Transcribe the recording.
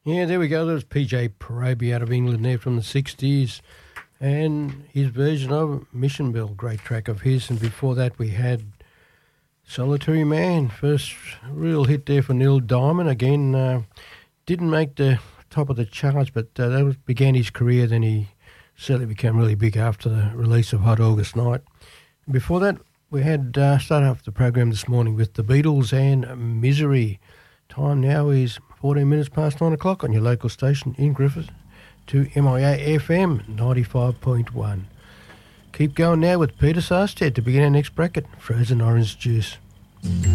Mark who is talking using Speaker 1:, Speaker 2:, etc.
Speaker 1: Yeah, there we go. There was PJ Proby out of England there from the 60s and his version of Mission Bell, great track of his. And before that we had Solitary Man, first real hit there for Neil Diamond. Again, didn't make the top of the charts, but that began his career. Then he certainly became really big after the release of Hot August Night. Before that, we had started off the program this morning with the Beatles and Misery. Time now is 14 minutes past 9 o'clock on your local station in Griffith to MIA FM 95.1. Keep going now with Peter Sarstedt to begin our next bracket, Frozen Orange Juice.